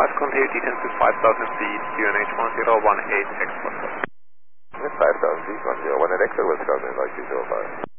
Flight continue descent to 5,000 feet, QNH 1018 export. Yes, 5,000 feet, 1018 export, Wisconsin, like 205.